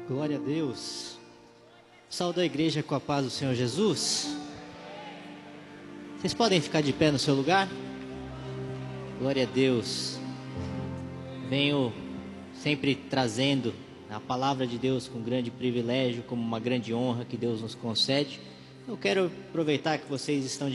Glória a Deus. Saúdo a igreja com a paz do Senhor Jesus. Vocês podem ficar de pé no seu lugar? Glória a Deus. Venho sempre trazendo a palavra de Deus com grande privilégio, como uma grande honra que Deus nos concede. Eu quero aproveitar que vocês estão